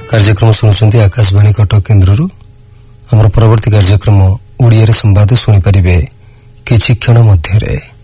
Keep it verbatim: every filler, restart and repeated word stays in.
कार्यक्रम शुणुंट आकाशवाणी कटक केन्द्र आमर परवर्ती कार्यक्रम ओडिया संवाद शुणी पारे किछि क्षण मध्यरे।